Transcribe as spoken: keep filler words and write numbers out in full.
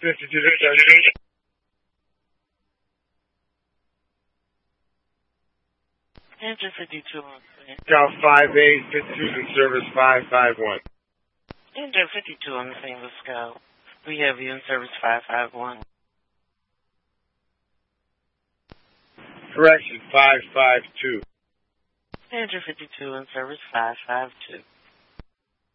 fifty-two to seventy. Engine fifty-two. Cal five eight, fifty-two to service five five one. Engine fifty-two on the same with Scout. We have you in service five five one. Correction, five five two. Engine fifty-two in service five five two.